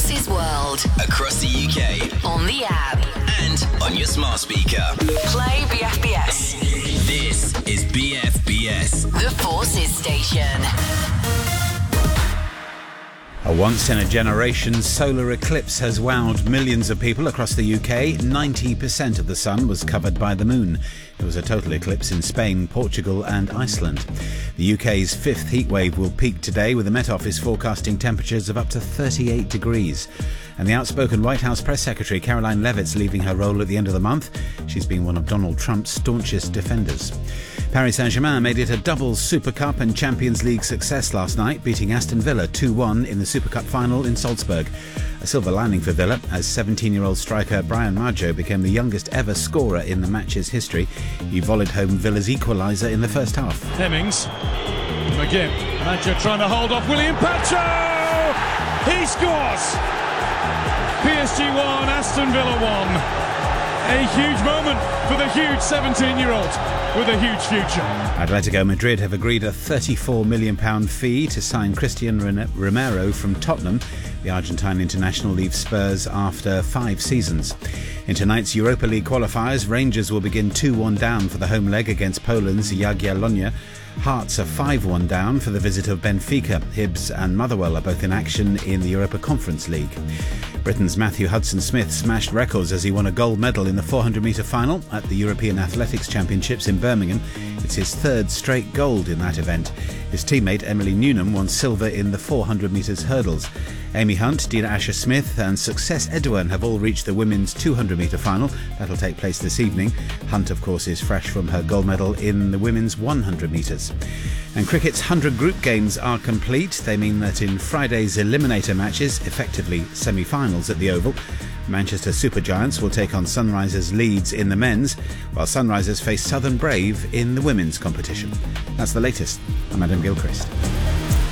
Forces World. Across the UK. On the app. And on your smart speaker. Play BFBS. This is BFBS. The Forces Station. A once-in-a-generation solar eclipse has wowed millions of people across the UK. 90% of the sun was covered by the moon. It was a total eclipse in Spain, Portugal and Iceland. The UK's fifth heatwave will peak today, with the Met Office forecasting temperatures of up to 38 degrees. And the outspoken White House Press Secretary Caroline Leavitt's leaving her role at the end of the month. She's been one of Donald Trump's staunchest defenders. Paris Saint-Germain made it a double Super Cup and Champions League success last night, beating Aston Villa 2-1 in the Super Cup final in Salzburg. A silver lining for Villa, as 17-year-old striker Brian Maggio became the youngest ever scorer in the match's history. He volleyed home Villa's equaliser in the first half. Hemmings, McGinn, Maggio trying to hold off William Pacho! He scores! PSG 1, Aston Villa 1. A huge moment for the huge 17-year-old with a huge future. Atletico Madrid have agreed a £34 million fee to sign Christian Romero from Tottenham. The Argentine international leaves Spurs after 5 seasons. In tonight's Europa League qualifiers, Rangers will begin 2-1 down for the home leg against Poland's Jagiellonia. Hearts are 5-1 down for the visit of Benfica. Hibs and Motherwell are both in action in the Europa Conference League. Britain's Matthew Hudson-Smith smashed records as he won a gold medal in the 400-metre final at the European Athletics Championships in Birmingham. It's his third straight gold in that event. His teammate Emily Newnham won silver in the 400 metres hurdles. Amy Hunt, Dina Asher-Smith and Success Edouin have all reached the women's 200-metre final. That'll take place this evening. Hunt, of course, is fresh from her gold medal in the women's 100 metres. And cricket's 100 group games are complete. They mean that in Friday's eliminator matches, effectively semi-finals at the Oval, Manchester Supergiants will take on Sunrisers Leeds in the men's, while Sunrisers face Southern Brave in the women's competition. That's the latest. I'm Adam Gilchrist.